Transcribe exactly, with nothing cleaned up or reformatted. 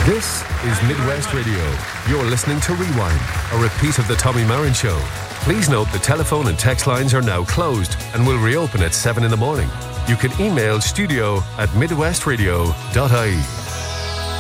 This is Midwest Radio. You're listening to Rewind, a repeat of the Tommy Marin Show. Please note the telephone and text lines are now closed and will reopen at seven in the morning. You can email studio at midwestradio dot I E.